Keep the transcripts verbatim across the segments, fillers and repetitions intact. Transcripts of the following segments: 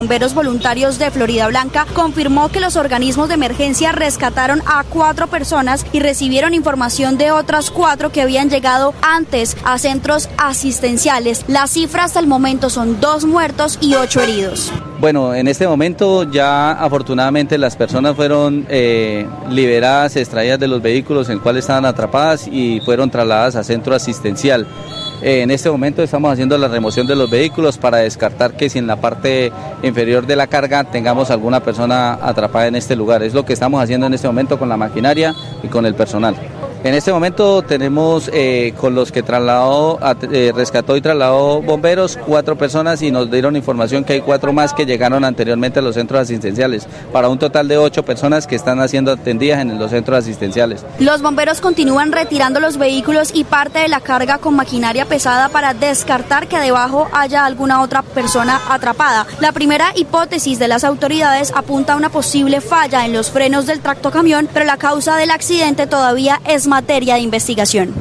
Bomberos voluntarios de Florida Blanca confirmó que los organismos de emergencia rescataron a cuatro personas y recibieron información de otras cuatro que habían llegado antes a centros asistenciales. Las cifras hasta el momento son dos muertos y ocho heridos. Bueno, en este momento ya afortunadamente las personas fueron eh, liberadas, extraídas de los vehículos en los cuales estaban atrapadas y fueron trasladadas a centro asistencial. Eh, en este momento estamos haciendo la remoción de los vehículos para descartar que si en la parte inferior de la carga tengamos alguna persona atrapada en este lugar. Es lo que estamos haciendo en este momento con la maquinaria y con el personal. En este momento tenemos eh, con los que trasladó, eh, rescató y trasladó bomberos, cuatro personas y nos dieron información que hay cuatro más que llegaron anteriormente a los centros asistenciales, para un total de ocho personas que están siendo atendidas en los centros asistenciales. Los bomberos continúan retirando los vehículos y parte de la carga con maquinaria pesada para descartar que debajo haya alguna otra persona atrapada. La primera hipótesis de las autoridades apunta a una posible falla en los frenos del tractocamión, pero la causa del accidente todavía es materia de investigación.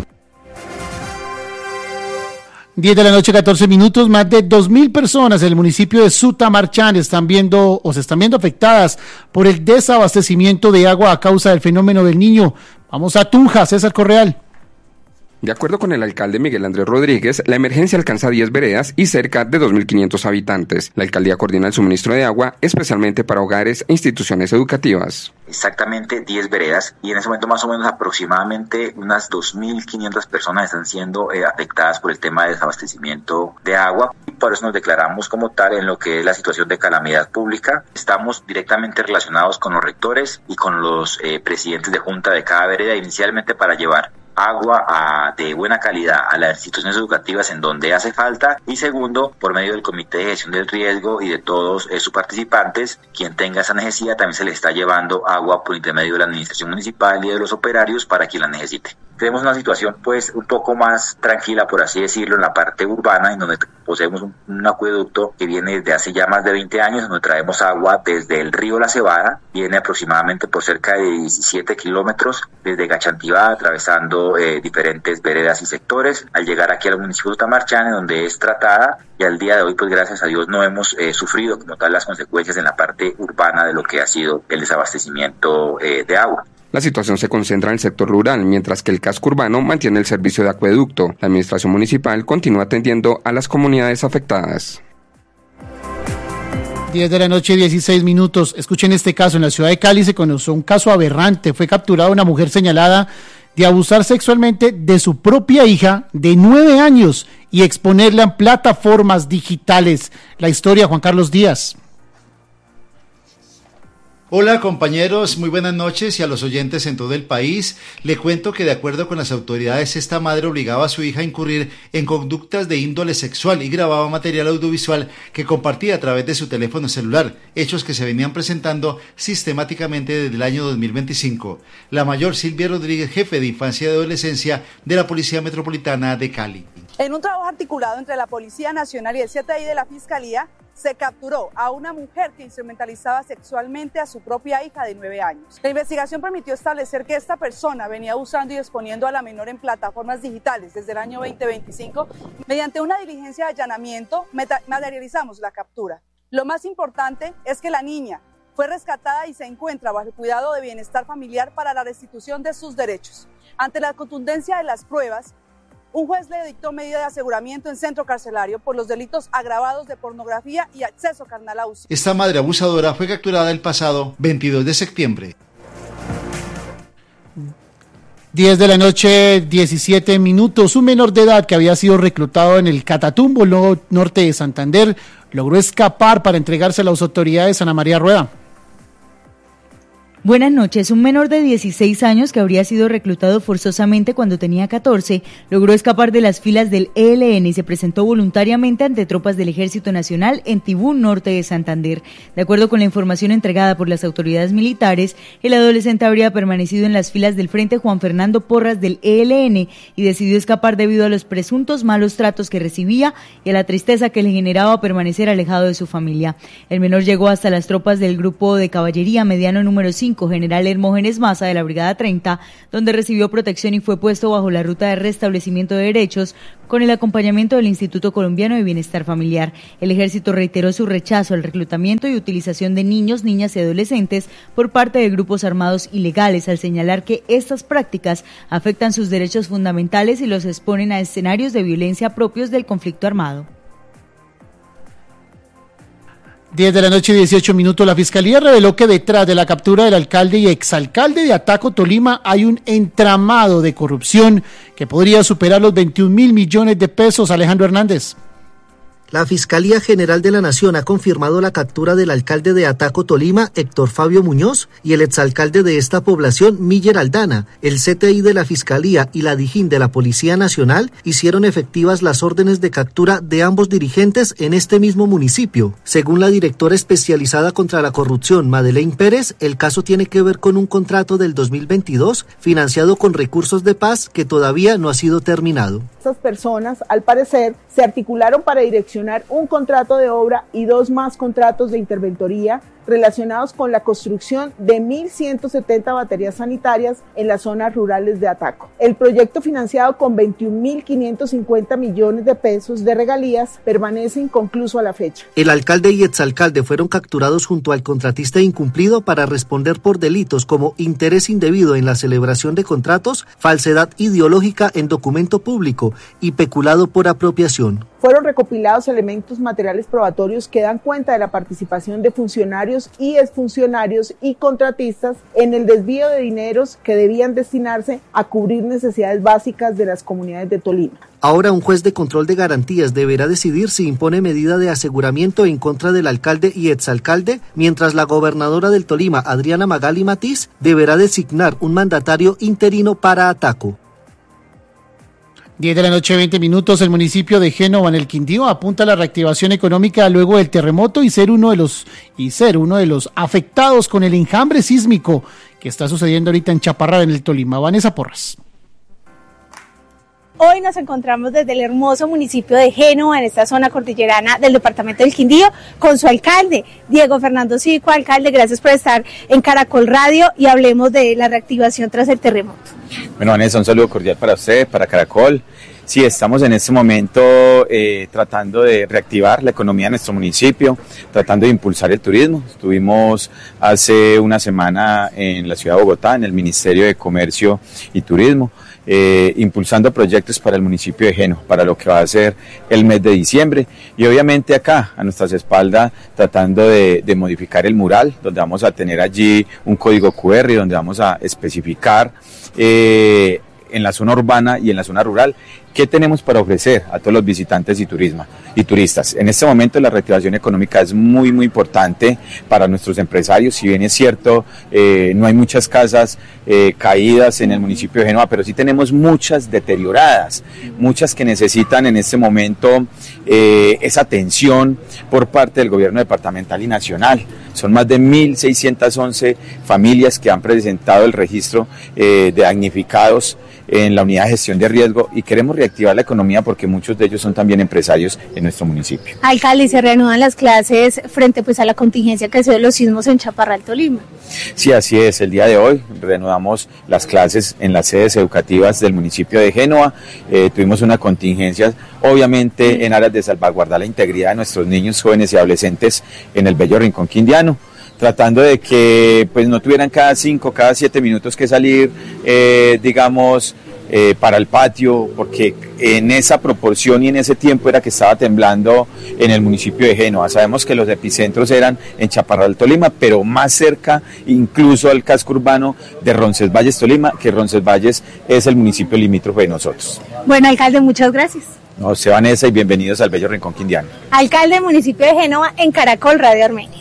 diez de la noche, catorce minutos, más de dos mil personas en el municipio de Sutamarchán están viendo o se están viendo afectadas por el desabastecimiento de agua a causa del fenómeno del Niño. Vamos a Tunja, César Correal. De acuerdo con el alcalde Miguel Andrés Rodríguez, la emergencia alcanza diez veredas y cerca de dos mil quinientos habitantes. La alcaldía coordina el suministro de agua, especialmente para hogares e instituciones educativas. Exactamente diez veredas y en ese momento más o menos aproximadamente unas dos mil quinientas personas están siendo eh, afectadas por el tema de desabastecimiento de agua. Y por eso nos declaramos como tal en lo que es la situación de calamidad pública. Estamos directamente relacionados con los rectores y con los eh, presidentes de junta de cada vereda, inicialmente para llevar agua a, de buena calidad a las instituciones educativas en donde hace falta, y segundo, por medio del Comité de Gestión del Riesgo y de todos eh, sus participantes, quien tenga esa necesidad también se le está llevando agua por intermedio de la administración municipal y de los operarios para quien la necesite. Tenemos una situación pues un poco más tranquila, por así decirlo, en la parte urbana, en donde poseemos un, un acueducto que viene desde hace ya más de veinte años, donde traemos agua desde el río La Cebada, viene aproximadamente por cerca de diecisiete kilómetros desde Gachantivá, atravesando eh, diferentes veredas y sectores, al llegar aquí al municipio de Sutamarchán, donde es tratada, y al día de hoy, pues gracias a Dios, no hemos eh, sufrido como tal las consecuencias en la parte urbana de lo que ha sido el desabastecimiento eh, de agua. La situación se concentra en el sector rural, mientras que el casco urbano mantiene el servicio de acueducto. La administración municipal continúa atendiendo a las comunidades afectadas. diez de la noche, dieciséis minutos. Escuchen este caso. En la ciudad de Cali se conoció un caso aberrante. Fue capturada una mujer señalada de abusar sexualmente de su propia hija de nueve años y exponerla en plataformas digitales. La historia, Juan Carlos Díaz. Hola compañeros, muy buenas noches, y a los oyentes en todo el país. Le cuento que de acuerdo con las autoridades, esta madre obligaba a su hija a incurrir en conductas de índole sexual y grababa material audiovisual que compartía a través de su teléfono celular, hechos que se venían presentando sistemáticamente desde el año dos mil veinticinco. La mayor, Silvia Rodríguez, jefe de Infancia y Adolescencia de la Policía Metropolitana de Cali. En un trabajo articulado entre la Policía Nacional y el C T I de la Fiscalía, se capturó a una mujer que instrumentalizaba sexualmente a su propia hija de nueve años. La investigación permitió establecer que esta persona venía usando y exponiendo a la menor en plataformas digitales desde el año veinte veinticinco. Mediante una diligencia de allanamiento, materializamos la captura. Lo más importante es que la niña fue rescatada y se encuentra bajo el cuidado de bienestar familiar para la restitución de sus derechos. Ante la contundencia de las pruebas, un juez le dictó medida de aseguramiento en centro carcelario por los delitos agravados de pornografía y acceso carnal a uso. Esta madre abusadora fue capturada el pasado veintidós de septiembre. diez de la noche, diecisiete minutos. Un menor de edad que había sido reclutado en el Catatumbo, norte de Santander, logró escapar para entregarse a las autoridades. Ana María Rueda. Buenas noches. Un menor de dieciséis años que habría sido reclutado forzosamente cuando tenía catorce logró escapar de las filas del E L N y se presentó voluntariamente ante tropas del Ejército Nacional en Tibú, norte de Santander. De acuerdo con la información entregada por las autoridades militares, el adolescente habría permanecido en las filas del Frente Juan Fernando Porras del E L N y decidió escapar debido a los presuntos malos tratos que recibía y a la tristeza que le generaba permanecer alejado de su familia. El menor llegó hasta las tropas del Grupo de Caballería Mediano número cinco cinco General Hermógenes Maza de la Brigada treinta, donde recibió protección y fue puesto bajo la ruta de restablecimiento de derechos con el acompañamiento del Instituto Colombiano de Bienestar Familiar. El Ejército reiteró su rechazo al reclutamiento y utilización de niños, niñas y adolescentes por parte de grupos armados ilegales, al señalar que estas prácticas afectan sus derechos fundamentales y los exponen a escenarios de violencia propios del conflicto armado. diez de la noche, dieciocho minutos. La Fiscalía reveló que detrás de la captura del alcalde y exalcalde de Ataco, Tolima, hay un entramado de corrupción que podría superar los veintiún mil millones de pesos. Alejandro Hernández. La Fiscalía General de la Nación ha confirmado la captura del alcalde de Ataco, Tolima, Héctor Fabio Muñoz, y el exalcalde de esta población, Miller Aldana. El C T I de la Fiscalía y la Dijín de la Policía Nacional hicieron efectivas las órdenes de captura de ambos dirigentes en este mismo municipio. Según la directora especializada contra la corrupción, Madeleine Pérez, el caso tiene que ver con un contrato del dos mil veintidós financiado con recursos de paz que todavía no ha sido terminado. Estas personas, al parecer, se articularon para direccionar un contrato de obra y dos más contratos de interventoría relacionados con la construcción de mil ciento setenta baterías sanitarias en las zonas rurales de Ataco. El proyecto, financiado con veintiún mil quinientos cincuenta millones de pesos de regalías, permanece inconcluso a la fecha. El alcalde y exalcalde fueron capturados junto al contratista incumplido para responder por delitos como interés indebido en la celebración de contratos, falsedad ideológica en documento público y peculado por apropiación. Fueron recopilados elementos materiales probatorios que dan cuenta de la participación de funcionarios y exfuncionarios y contratistas en el desvío de dineros que debían destinarse a cubrir necesidades básicas de las comunidades de Tolima. Ahora un juez de control de garantías deberá decidir si impone medida de aseguramiento en contra del alcalde y exalcalde, mientras la gobernadora del Tolima, Adriana Magali Matiz, deberá designar un mandatario interino para Ataco. diez de la noche, veinte minutos. El municipio de Génova, en el Quindío, apunta a la reactivación económica luego del terremoto y ser uno de los y ser uno de los afectados con el enjambre sísmico que está sucediendo ahorita en Chaparral, en el Tolima. Vanessa Porras. Hoy nos encontramos desde el hermoso municipio de Génova, en esta zona cordillerana del departamento del Quindío, con su alcalde, Diego Fernando Cívico. Alcalde, gracias por estar en Caracol Radio y hablemos de la reactivación tras el terremoto. Bueno, Vanessa, un saludo cordial para usted, para Caracol. Sí, estamos en este momento eh, tratando de reactivar la economía de nuestro municipio, tratando de impulsar el turismo. Estuvimos hace una semana en la ciudad de Bogotá, en el Ministerio de Comercio y Turismo, eh, impulsando proyectos para el municipio de Génova, para lo que va a ser el mes de diciembre. Y obviamente acá, a nuestras espaldas, tratando de, de modificar el mural, donde vamos a tener allí un código cu erre, donde vamos a especificar eh, en la zona urbana y en la zona rural qué tenemos para ofrecer a todos los visitantes y turismo, y turistas. En este momento la reactivación económica es muy muy importante para nuestros empresarios. Si bien es cierto, eh, no hay muchas casas eh, caídas en el municipio de Génova, pero sí tenemos muchas deterioradas, muchas que necesitan en este momento eh, esa atención por parte del gobierno departamental y nacional. Son más de mil seiscientas once familias que han presentado el registro eh, de damnificados en la unidad de gestión de riesgo, y queremos reactivar la economía porque muchos de ellos son también empresarios en nuestro municipio. Alcalde, se reanudan las clases frente pues a la contingencia que se dio de los sismos en Chaparral, Tolima. Sí, así es. El día de hoy reanudamos las clases en las sedes educativas del municipio de Génova. Eh, tuvimos una contingencia, obviamente, en aras de salvaguardar la integridad de nuestros niños, jóvenes y adolescentes en el bello rincón quindiano, tratando de que pues no tuvieran cada cinco, cada siete minutos que salir, eh, digamos, eh, para el patio, porque en esa proporción y en ese tiempo era que estaba temblando en el municipio de Génova. Sabemos que los epicentros eran en Chaparral, Tolima, pero más cerca incluso al casco urbano de Roncesvalles, Tolima, que Roncesvalles es el municipio limítrofe de nosotros. Bueno, alcalde, muchas gracias. No, se Vanessa, y bienvenidos al bello rincón quindiano. Alcalde del municipio de Génova, en Caracol Radio Armenia.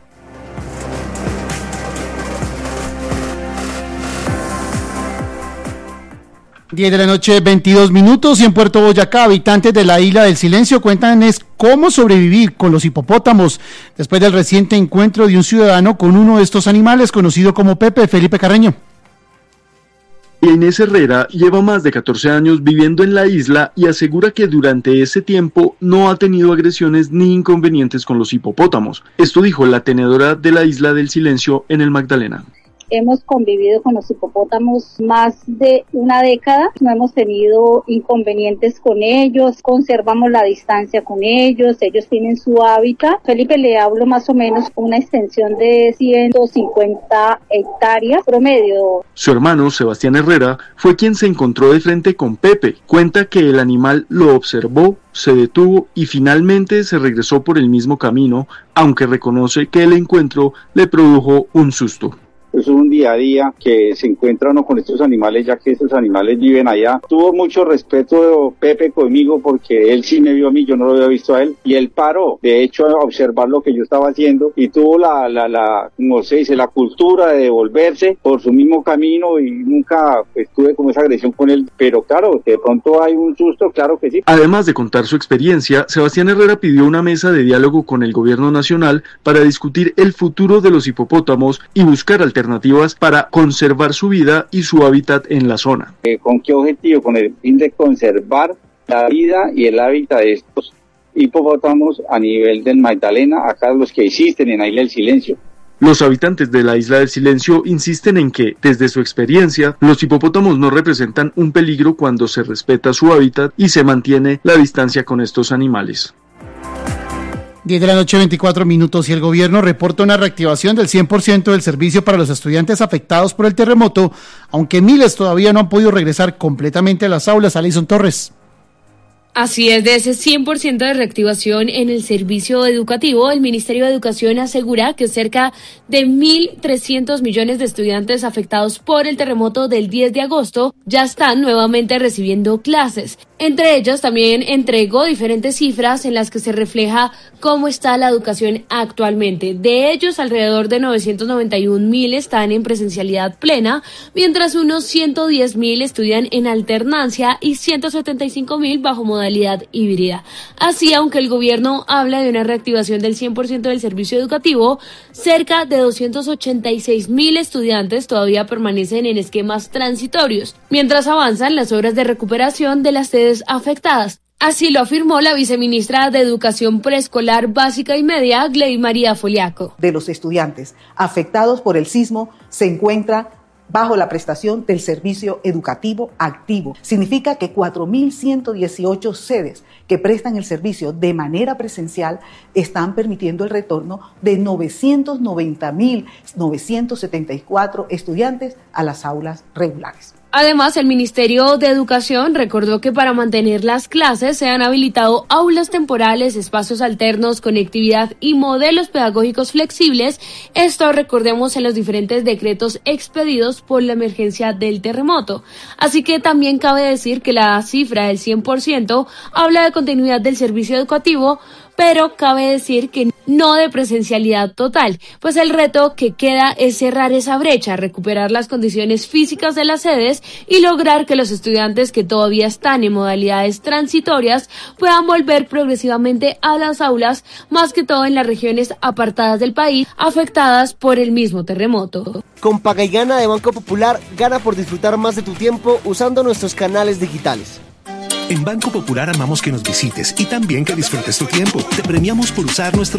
diez de la noche, veintidós minutos, y en Puerto Boyacá, habitantes de la Isla del Silencio cuentan es cómo sobrevivir con los hipopótamos después del reciente encuentro de un ciudadano con uno de estos animales conocido como Pepe. Felipe Carreño. Inés Herrera lleva más de catorce años viviendo en la isla y asegura que durante ese tiempo no ha tenido agresiones ni inconvenientes con los hipopótamos. Esto dijo la tenedora de la Isla del Silencio en el Magdalena. Hemos convivido con los hipopótamos más de una década, no hemos tenido inconvenientes con ellos, conservamos la distancia con ellos, ellos tienen su hábitat. Felipe, le hablo más o menos una extensión de ciento cincuenta hectáreas promedio. Su hermano, Sebastián Herrera, fue quien se encontró de frente con Pepe. Cuenta que el animal lo observó, se detuvo y finalmente se regresó por el mismo camino, aunque reconoce que el encuentro le produjo un susto. Es un día a día que se encuentra uno con estos animales, ya que estos animales viven allá. Tuvo mucho respeto Pepe conmigo porque él sí me vio a mí, yo no lo había visto a él, y él paró, de hecho, a observar lo que yo estaba haciendo y tuvo la, la, la, como se dice, la cultura de devolverse por su mismo camino y nunca pues, tuve como esa agresión con él, pero claro, que de pronto hay un susto, claro que sí. Además de contar su experiencia, Sebastián Herrera pidió una mesa de diálogo con el gobierno nacional para discutir el futuro de los hipopótamos y buscar alternativas para conservar su vida y su hábitat en la zona. Eh, ¿Con qué objetivo? Con el fin de conservar la vida y el hábitat de estos hipopótamos a nivel del Magdalena, acá los que existen en la Isla del Silencio. Los habitantes de la Isla del Silencio insisten en que, desde su experiencia, los hipopótamos no representan un peligro cuando se respeta su hábitat y se mantiene la distancia con estos animales. diez de la noche, veinticuatro minutos, y el gobierno reporta una reactivación del cien por ciento del servicio para los estudiantes afectados por el terremoto, aunque miles todavía no han podido regresar completamente a las aulas. Alison Torres. Así es, de ese cien por ciento de reactivación en el servicio educativo, el Ministerio de Educación asegura que cerca de mil trescientos millones de estudiantes afectados por el terremoto del diez de agosto ya están nuevamente recibiendo clases. Entre ellas también entregó diferentes cifras en las que se refleja cómo está la educación actualmente. De ellos, alrededor de novecientos noventa y un mil están en presencialidad plena, mientras unos ciento diez mil estudian en alternancia y ciento setenta y cinco mil bajo modalidad híbrida. Así, aunque el gobierno habla de una reactivación del cien por ciento del servicio educativo, cerca de doscientos ochenta y seis mil estudiantes todavía permanecen en esquemas transitorios, mientras avanzan las obras de recuperación de las sedes afectadas. Así lo afirmó la viceministra de Educación Preescolar Básica y Media, Gley María Foliaco. De los estudiantes afectados por el sismo se encuentra bajo la prestación del servicio educativo activo. Significa que cuatro mil ciento dieciocho sedes que prestan el servicio de manera presencial están permitiendo el retorno de novecientos noventa mil novecientos setenta y cuatro estudiantes a las aulas regulares. Además, el Ministerio de Educación recordó que para mantener las clases se han habilitado aulas temporales, espacios alternos, conectividad y modelos pedagógicos flexibles. Esto, recordemos, en los diferentes decretos expedidos por la emergencia del terremoto. Así que también cabe decir que la cifra del cien por ciento habla de continuidad del servicio educativo, pero cabe decir que no de presencialidad total, pues el reto que queda es cerrar esa brecha, recuperar las condiciones físicas de las sedes y lograr que los estudiantes que todavía están en modalidades transitorias puedan volver progresivamente a las aulas, más que todo en las regiones apartadas del país afectadas por el mismo terremoto. Con Paga y Gana de Banco Popular, gana por disfrutar más de tu tiempo usando nuestros canales digitales. En Banco Popular amamos que nos visites y también que disfrutes tu tiempo. Te premiamos por usar nuestro